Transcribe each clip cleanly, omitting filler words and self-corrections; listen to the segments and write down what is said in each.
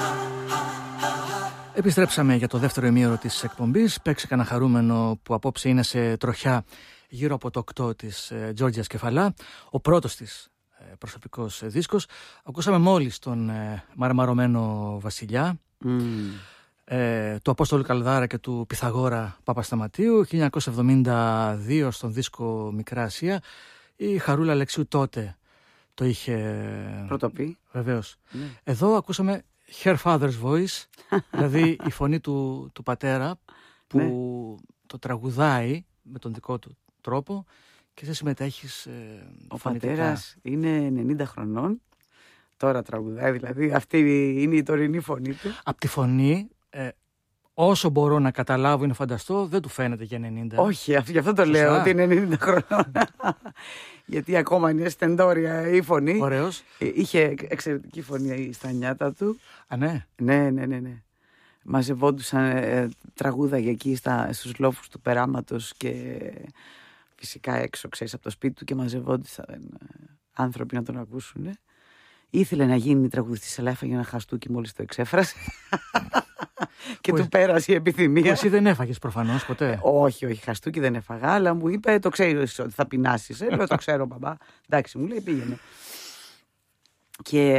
Επιστρέψαμε για το δεύτερο ημίωρο της εκπομπής. Παίξε κανένα χαρούμενο που απόψε είναι σε τροχιά γύρω από το 8 της Τζόρτζιας Κεφαλά. Ο πρώτος της προσωπικός δίσκος. Ακούσαμε μόλις τον μαρμαρωμένο Βασιλιά, του Απόστολου Καλδάρα και του Πυθαγόρα Παπασταματίου, 1972 στον δίσκο Μικρά Ασία. Η Χαρούλα Αλεξίου τότε το είχε πρωτοπεί. Βεβαίως. Εδώ ακούσαμε Her Father's Voice, δηλαδή η φωνή του πατέρα που το τραγουδάει με τον δικό του τρόπο και εσύ συμμετέχεις Ο φωνητικά. πατέρας είναι 90 χρονών, τώρα τραγουδάει, δηλαδή αυτή είναι η τωρινή φωνή του. Από τη φωνή, όσο μπορώ να καταλάβω ή να φανταστώ, δεν του φαίνεται για 90. Όχι, γι' αυτό το λέω ότι είναι 90 χρονών. Γιατί ακόμα είναι στεντόρια η φωνή. Ωραίος. Είχε εξαιρετική φωνή στα νιάτα του. Α, ναι. Ναι. Μαζευόντουσαν τραγούδα εκεί στους λόφους του περάματος και φυσικά έξω, ξέρεις, από το σπίτι του, και μαζευόντουσαν άνθρωποι να τον ακούσουν. Ήθελε να γίνει τραγουδιστής, αλλά έφαγε ένα χαστούκι μόλις το εξέφρασε. Και του πέρασε η επιθυμία. Εσύ δεν έφαγες προφανώς ποτέ. Όχι, χαστούκι δεν έφαγα, αλλά μου είπε, το ξέρεις ότι θα πεινάσεις. Λέω, το ξέρω, μπαμπά. Εντάξει, μου λέει, πήγαινε. Και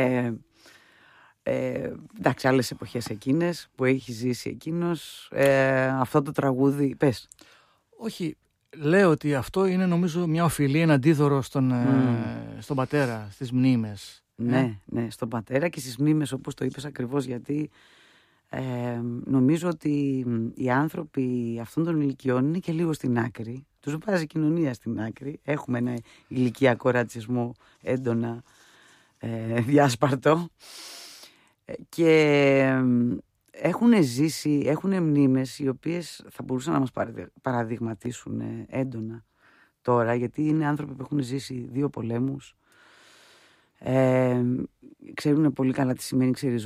εντάξει, άλλες εποχές εκείνες που έχει ζήσει εκείνος, αυτό το τραγούδι, πες. Όχι, λέω ότι αυτό είναι, νομίζω, μια οφειλή, ένα αντίδωρο στον πατέρα, στις μνήμες. Ναι, στον πατέρα και στις μνήμες, όπως το είπες ακριβώς, γιατί νομίζω ότι οι άνθρωποι αυτών των ηλικιών είναι και λίγο στην άκρη. Τους βάζει η κοινωνία στην άκρη. Έχουμε ένα ηλικιακό ρατσισμό έντονα διάσπαρτο. Και έχουν ζήσει, έχουν μνήμες οι οποίες θα μπορούσαν να μας παραδειγματίσουν έντονα τώρα, γιατί είναι άνθρωποι που έχουν ζήσει 2 πολέμους, ξέρουν πολύ καλά τι σημαίνει ξεριζωμένοι.